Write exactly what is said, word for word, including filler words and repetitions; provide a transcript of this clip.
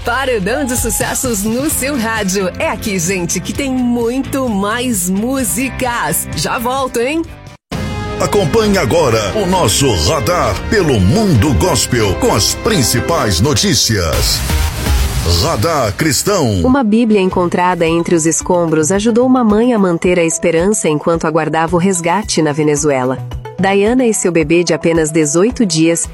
Paredão de sucessos no seu rádio. É aqui, gente, que tem muito mais músicas. Já volto, hein? Acompanhe agora o nosso Radar pelo Mundo Gospel com as principais notícias. Radar Cristão. Uma Bíblia encontrada entre os escombros ajudou uma mãe a manter a esperança enquanto aguardava o resgate na Venezuela. Diana e seu bebê de apenas dezoito dias